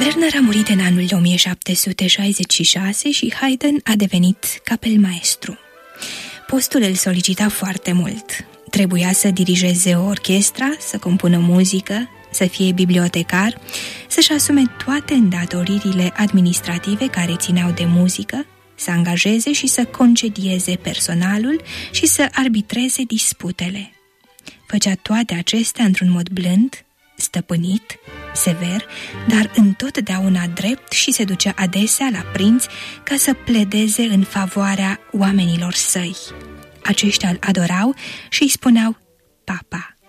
Werner a murit în anul 1766 și Haydn a devenit capelmaestru. Postul îl solicita foarte mult. Trebuia să dirigeze o orchestra, să compună muzică, să fie bibliotecar, să-și asume toate îndatoririle administrative care țineau de muzică, să angajeze și să concedieze personalul și să arbitreze disputele. Făcea toate acestea într-un mod blând, stăpânit, sever, dar întotdeauna drept și se ducea adesea la prinți ca să pledeze în favoarea oamenilor săi. Aceștia îl adorau și îi spuneau papa.